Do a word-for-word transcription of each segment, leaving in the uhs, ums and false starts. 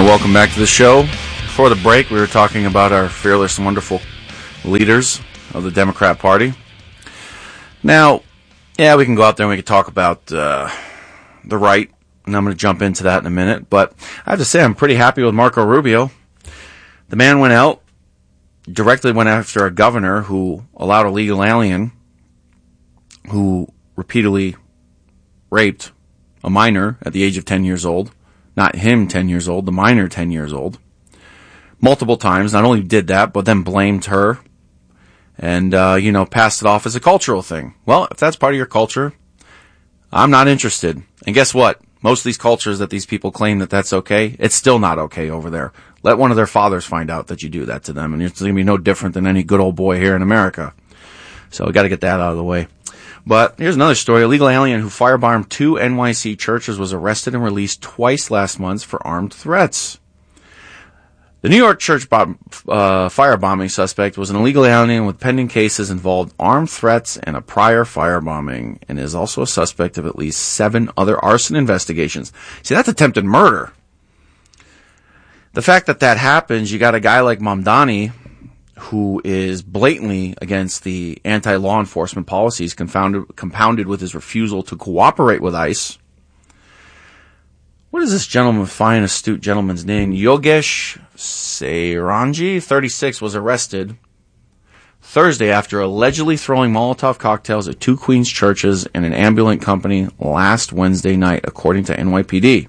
welcome back to the show. Before the break, we were talking about our fearless and wonderful leaders of the Democrat Party. Now, yeah, we can go out there and we can talk about uh, the right, and I'm going to jump into that in a minute. But I have to say, I'm pretty happy with Marco Rubio. The man went out, directly went after a governor who allowed a legal alien who repeatedly raped a minor at the age of ten years old. Not him ten years old, the minor ten years old. Multiple times. Not only did that, but then blamed her and, uh, you know, passed it off as a cultural thing. Well, if that's part of your culture, I'm not interested. And guess what? Most of these cultures that these people claim that that's okay, it's still not okay over there. Let one of their fathers find out that you do that to them, and it's going to be no different than any good old boy here in America. So we got to get that out of the way. But here's another story. A legal alien who firebombed two N Y C churches was arrested and released twice last month for armed threats. The New York church bomb, uh, firebombing suspect was an illegal alien with pending cases involved armed threats and a prior firebombing, and is also a suspect of at least seven other arson investigations. See, that's attempted murder. The fact that that happens, you got a guy like Mamdani, who is blatantly against the anti-law enforcement policies, confounded, compounded with his refusal to cooperate with ICE. What is this gentleman, fine, astute gentleman's name? Yogesh Sairangi, thirty-six, was arrested Thursday after allegedly throwing Molotov cocktails at two Queens churches and an ambulance company last Wednesday night, according to N Y P D.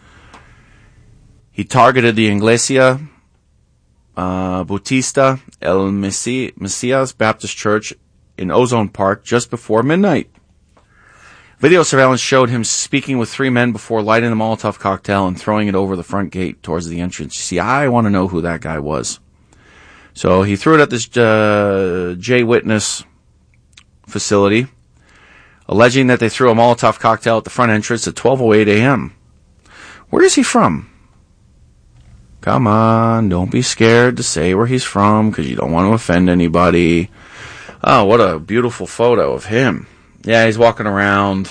He targeted the Iglesia Uh, Bautista El Mesias Baptist Church in Ozone Park just before midnight. Video surveillance showed him speaking with three men before lighting the Molotov cocktail and throwing it over the front gate towards the entrance. You see, I want to know who that guy was. So he threw it at this uh, J Witness facility, alleging that they threw a Molotov cocktail at the front entrance at twelve oh eight a.m. Where is he from? Come on, don't be scared to say where he's from because you don't want to offend anybody. Oh, what a beautiful photo of him. Yeah, he's walking around.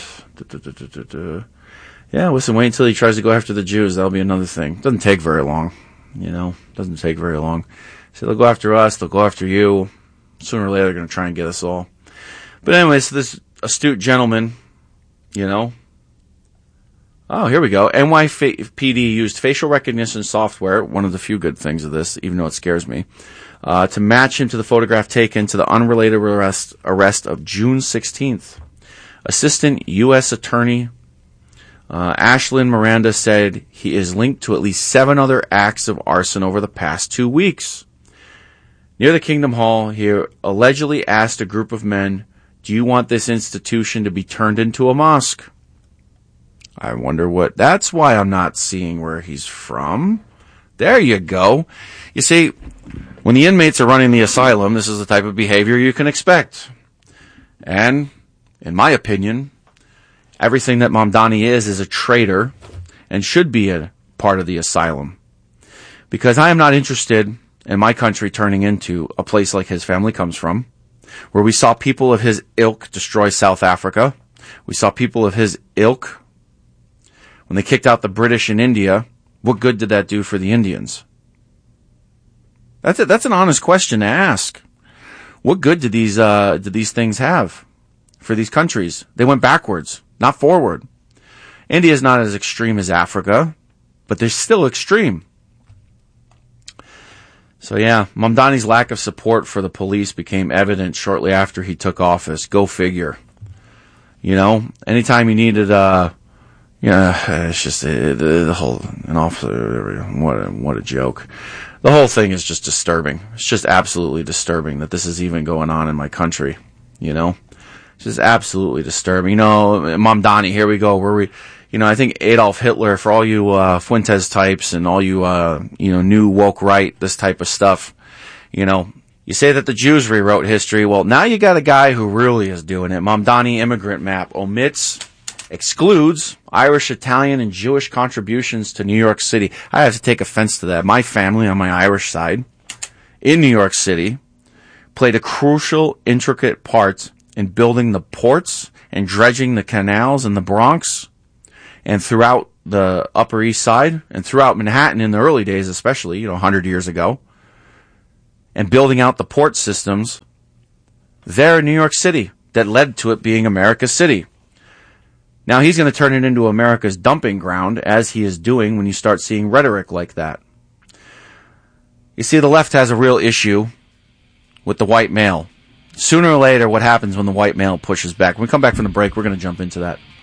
Yeah, listen, wait until he tries to go after the Jews. That'll be another thing. Doesn't take very long, you know. Doesn't take very long. So they'll go after us. They'll go after you. Sooner or later, they're going to try and get us all. But anyways, this astute gentleman, you know. Oh, here we go. N Y P D used facial recognition software, one of the few good things of this, even though it scares me, uh, to match him to the photograph taken to the unrelated arrest, arrest of June sixteenth. Assistant U S Attorney uh, Ashlyn Miranda said he is linked to at least seven other acts of arson over the past two weeks. Near the Kingdom Hall, he allegedly asked a group of men, "Do you want this institution to be turned into a mosque?" I wonder what... That's why I'm not seeing where he's from. There you go. You see, when the inmates are running the asylum, this is the type of behavior you can expect. And, in my opinion, everything that Mamdani is is a traitor and should be a part of the asylum. Because I am not interested in my country turning into a place like his family comes from, where we saw people of his ilk destroy South Africa. We saw people of his ilk... When they kicked out the British in India, what good did that do for the Indians? That's a, that's an honest question to ask. What good did these uh, did these things have for these countries? They went backwards, not forward. India is not as extreme as Africa, but they're still extreme. So yeah, Mamdani's lack of support for the police became evident shortly after he took office. Go figure. You know, anytime you needed... Uh, Yeah, it's just uh, the, the whole an officer. What a, what a joke! The whole thing is just disturbing. It's just absolutely disturbing that this is even going on in my country. You know, it's just absolutely disturbing. You know, Mamdani. Here we go. Where we, you know, I think Adolf Hitler. For all you uh, Fuentes types and all you uh, you know new woke right, this type of stuff. You know, you say that the Jews rewrote history. Well, now you got a guy who really is doing it. Mamdani immigrant map omits. Excludes Irish, Italian, and Jewish contributions to New York City. I have to take offense to that. My family on my Irish side in New York City played a crucial, intricate part in building the ports and dredging the canals in the Bronx and throughout the Upper East Side and throughout Manhattan in the early days, especially, you know, one hundred years ago, and building out the port systems there in New York City that led to it being America's city. Now he's going to turn it into America's dumping ground, as he is doing when you start seeing rhetoric like that. You see, the left has a real issue with the white male. Sooner or later, what happens when the white male pushes back? When we come back from the break, we're going to jump into that.